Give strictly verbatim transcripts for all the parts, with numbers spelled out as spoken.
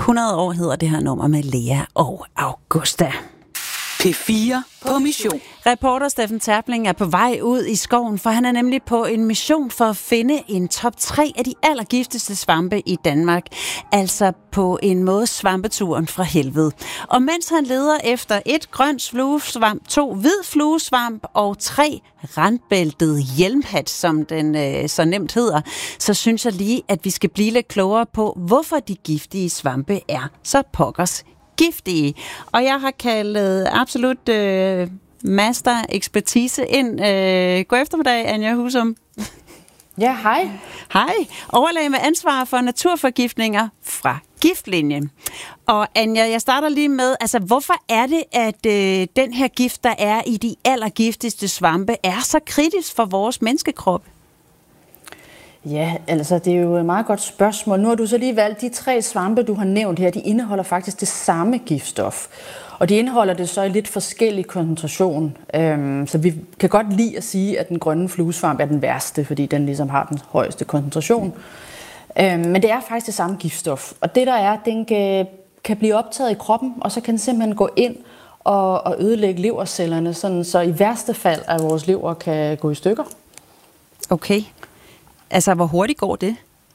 hundrede år hedder det her nummer med Lea og Augusta. P fire på mission. Reporter Steffen Terpling er på vej ud i skoven, for han er nemlig på en mission for at finde en top tre af de allergiftigste svampe i Danmark. Altså på en måde svampeturen fra helvede. Og mens han leder efter et grønt fluesvamp, to hvid fluesvamp og tre randbæltet hjelmhat, som den øh, så nemt hedder, så synes jeg lige, at vi skal blive lidt klogere på, hvorfor de giftige svampe er så pokkers giftige. Og jeg har kaldt absolut øh, master ekspertise ind. Øh, god eftermiddag, Anja Husum. Ja, hej. Hej. Overlæge med ansvar for naturforgiftninger fra Giftlinjen. Og Anja, jeg starter lige med, altså hvorfor er det, at øh, den her gift, der er i de allergiftigste svampe, er så kritisk for vores menneskekrop? Ja, altså det er jo et meget godt spørgsmål. Nu har du så lige valgt de tre svampe, du har nævnt her, de indeholder faktisk det samme giftstof. Og de indeholder det så i lidt forskellig koncentration. Øhm, så vi kan godt lide at sige, at den grønne fluesvamp er den værste, fordi den ligesom har den højeste koncentration. Øhm, men det er faktisk det samme giftstof. Og det der er, den kan, kan blive optaget i kroppen, og så kan den simpelthen gå ind og, og ødelægge levercellerne, sådan, så i værste fald, at vores lever kan gå i stykker. Okay. Altså, hvor hurtigt går det?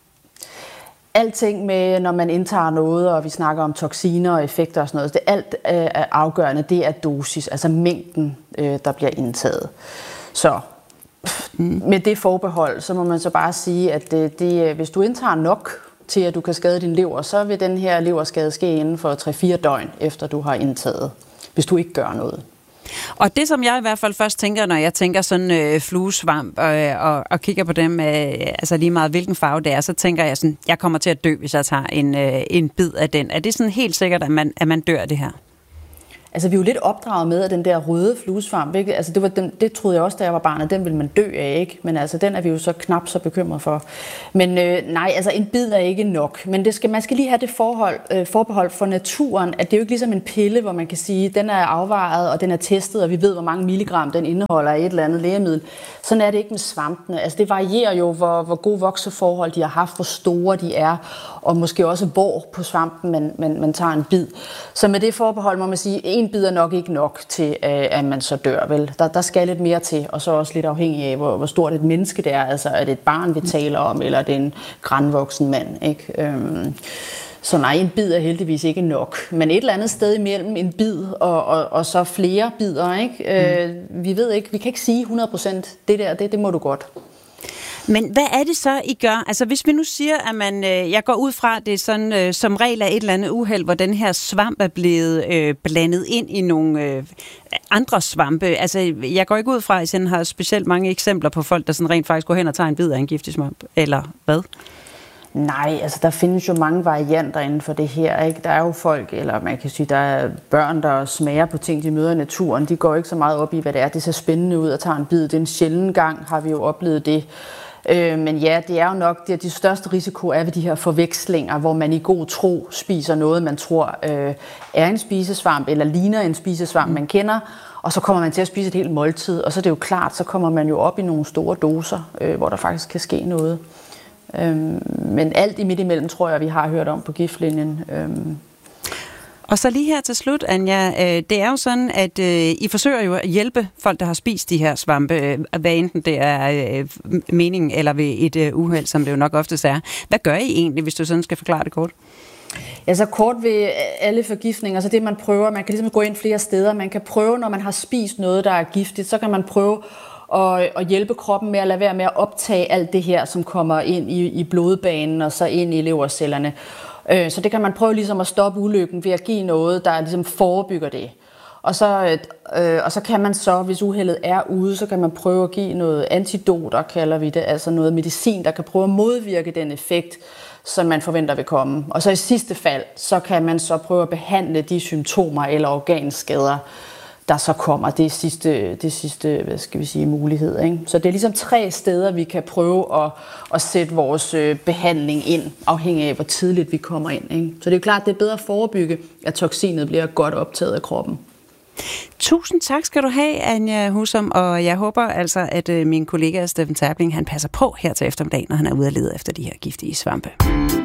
Alting med, når man indtager noget, og vi snakker om toksiner og effekter og sådan noget, det er alt øh, afgørende, det er dosis, altså mængden, øh, der bliver indtaget. Så mm. med det forbehold, så må man så bare sige, at det, det, hvis du indtager nok til, at du kan skade din lever, så vil den her leverskade ske inden for tre fire døgn, efter du har indtaget, hvis du ikke gør noget. Og det, som jeg i hvert fald først tænker, når jeg tænker sådan øh, fluesvamp og, og, og kigger på dem, øh, altså lige meget hvilken farve det er, så tænker jeg sådan, jeg kommer til at dø, hvis jeg tager en, øh, en bid af den. Er det sådan helt sikkert, at man, at man dør af det her? Altså, vi er jo lidt opdraget med, at den der røde fluesvamp, ikke? Altså, det, var den, det troede jeg også, da jeg var barn, at den ville man dø af, ikke? Men altså, den er vi jo så knap så bekymret for. Men øh, nej, altså, en bid er ikke nok. Men det skal, man skal lige have det forhold, øh, forbehold for naturen, at det er jo ikke ligesom en pille, hvor man kan sige, den er afvejet, og den er testet, og vi ved, hvor mange milligram den indeholder af et eller andet lægemiddel. Sådan er det ikke med svampene. Altså, det varierer jo, hvor, hvor gode vokseforhold de har haft, hvor store de er, og måske også hvor på svampen man, man, man tager en bid. Så med det forbehold må man sige, en bid er nok ikke nok til, at man så dør, vel? Der, der skal lidt mere til, og så også lidt afhængig af, hvor, hvor stort et menneske det er. Altså, er det et barn, vi taler om, eller er det en grandvoksen mand, ikke? Øhm, så nej, en bid er heldigvis ikke nok. Men et eller andet sted imellem en bid og, og, og så flere bidder, ikke? Mm. Øh, vi ved ikke, vi kan ikke sige hundrede procent, det der, det, det må du godt. Men hvad er det så, I gør? Altså hvis vi nu siger, at man, øh, jeg går ud fra, det er sådan, øh, som regel er et eller andet uheld, hvor den her svamp er blevet øh, blandet ind i nogle øh, andre svampe. Altså jeg går ikke ud fra, at I har specielt mange eksempler på folk, der sådan rent faktisk går hen og tager en bid af en giftig svamp, eller hvad? Nej, altså der findes jo mange varianter inden for det her, ikke? Der er jo folk, eller man kan sige, der er børn, der smager på ting, de møder i naturen. De går ikke så meget op i, hvad det er. Det ser spændende ud at tage en bid. Det er en sjælden gang, har vi jo oplevet det. Øh, men ja, det er jo nok, det, de største risiko er ved de her forvekslinger, hvor man i god tro spiser noget, man tror øh, er en spisesvamp, eller ligner en spisesvamp, man kender, og så kommer man til at spise et helt måltid, og så er det jo klart, så kommer man jo op i nogle store doser, øh, hvor der faktisk kan ske noget. Øhm, men alt i midt imellem, tror jeg, vi har hørt om på Giftlinjen. Øhm. Og så lige her til slut, Anja, øh, det er jo sådan, at øh, I forsøger jo at hjælpe folk, der har spist de her svampe, øh, hvad enten det er øh, meningen eller ved et øh, uheld, som det jo nok oftest er. Hvad gør I egentlig, hvis du sådan skal forklare det kort? Ja, så kort ved alle forgiftninger, så det man prøver, man kan ligesom gå ind flere steder. Man kan prøve, når man har spist noget, der er giftigt, så kan man prøve Og, og hjælpe kroppen med at lade være med at optage alt det her, som kommer ind i, i blodbanen og så ind i levercellerne. Øh, så det kan man prøve ligesom at stoppe ulykken ved at give noget, der ligesom forebygger det. Og så, øh, og så kan man så, hvis uheldet er ude, så kan man prøve at give noget antidoter, kalder vi det, altså noget medicin, der kan prøve at modvirke den effekt, som man forventer vil komme. Og så i sidste fald, så kan man så prøve at behandle de symptomer eller organskader, der så kommer. Det sidste, det sidste hvad skal vi sige, mulighed. Ikke? Så det er ligesom tre steder, vi kan prøve at, at sætte vores behandling ind, afhængig af, hvor tidligt vi kommer ind. Ikke? Så det er klart, det er bedre at forebygge, at toksinet bliver godt optaget af kroppen. Tusind tak skal du have, Anja Husum, og jeg håber altså, at min kollega Steffen Terpling, han passer på her til eftermiddag, når han er ude at lede efter de her giftige svampe.